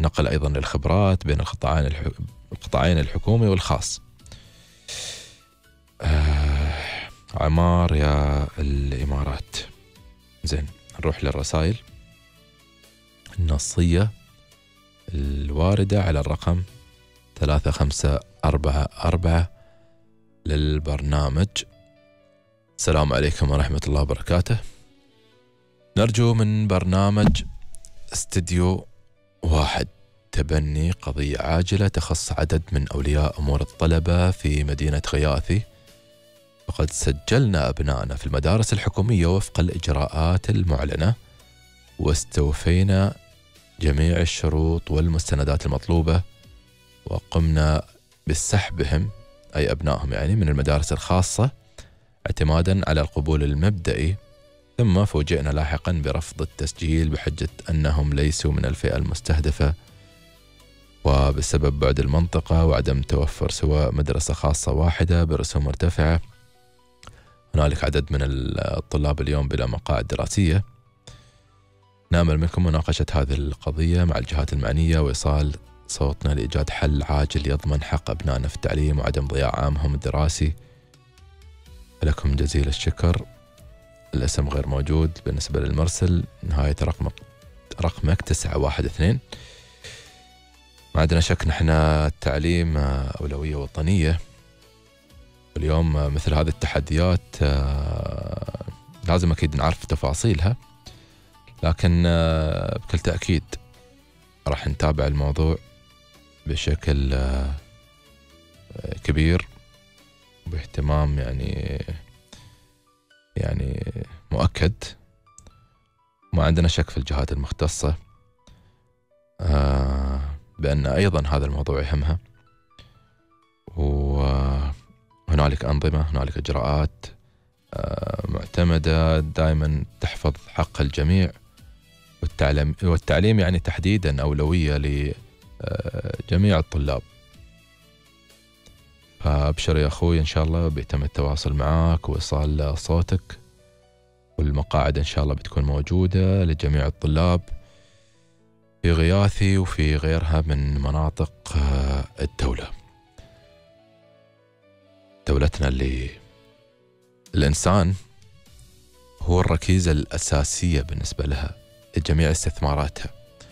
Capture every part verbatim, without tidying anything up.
نقل أيضا للخبرات بين القطاعين الح... القطاعين الحكومي والخاص. آه... عمار يا الإمارات. زين، نروح للرسائل النصية الواردة على الرقم ثلاثة خمسة أربعة أربعة للبرنامج. السلام عليكم ورحمة الله وبركاته. نرجو من برنامج استديو واحد تبني قضية عاجلة تخص عدد من أولياء أمور الطلبة في مدينة غياثي، وقد سجلنا أبنائنا في المدارس الحكومية وفق الإجراءات المعلنة، واستوفينا جميع الشروط والمستندات المطلوبة، وقمنا بسحبهم أي أبنائهم يعني من المدارس الخاصة اعتمادا على القبول المبدئي، ثم فوجئنا لاحقا برفض التسجيل بحجة أنهم ليسوا من الفئة المستهدفة، وبسبب بعد المنطقة وعدم توفر سوى مدرسة خاصة واحدة برسوم مرتفعة. هنالك عدد من الطلاب اليوم بلا مقاعد دراسية. نأمل منكم مناقشة هذه القضية مع الجهات المعنية وإيصال صوتنا لإيجاد حل عاجل يضمن حق أبنائنا في التعليم وعدم ضياع عامهم الدراسي. لكم جزيل الشكر. الاسم غير موجود بالنسبة للمرسل، نهاية رقمك رقمك تسعة واحد اثنين. ما عندنا شك نحن التعليم أولوية وطنية، اليوم مثل هذه التحديات لازم أكيد نعرف تفاصيلها، لكن بكل تأكيد راح نتابع الموضوع بشكل كبير باهتمام يعني يعني مؤكد. ما عندنا شك في الجهات المختصة بأن أيضا هذا الموضوع يهمها، وهنالك أنظمة، هنالك إجراءات معتمدة دائما تحفظ حق الجميع، والتعليم, والتعليم يعني تحديدا أولوية لجميع الطلاب. فأبشر يا أخوي، إن شاء الله بيتم التواصل معك وإيصال صوتك، والمقاعد إن شاء الله بتكون موجودة لجميع الطلاب في غياثي وفي غيرها من مناطق الدولة. دولتنا اللي الإنسان هو الركيزة الأساسية بالنسبة لها لجميع استثماراتها،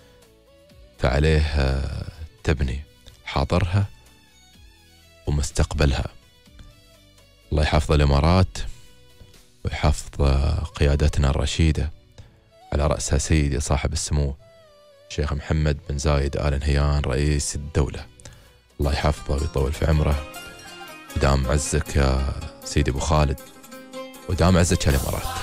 فعليه تبني حاضرها ومستقبلها. الله يحفظ الإمارات ويحفظ قيادتنا الرشيدة على رأسها سيدي صاحب السمو الشيخ محمد بن زايد آل نهيان رئيس الدولة. الله يحفظه ويطول في عمره، ودام عزك يا سيدي أبو خالد، ودام عزك يا الإمارات.